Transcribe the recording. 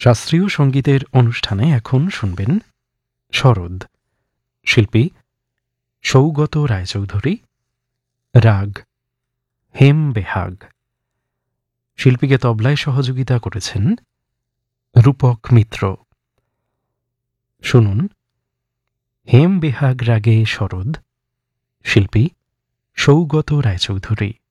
শাস্ত্রীয় সঙ্গীতের অনুষ্ঠানে এখন শুনবেন শরদ, শিল্পী সৌগত রায়চৌধুরী, রাগ হেম বেহাগ। শিল্পীকে তবলায় সহযোগিতা করেছেন রূপক মিত্র। শুনুন হেম বেহাগ রাগে শরদ, শিল্পী সৌগত রায়চৌধুরী।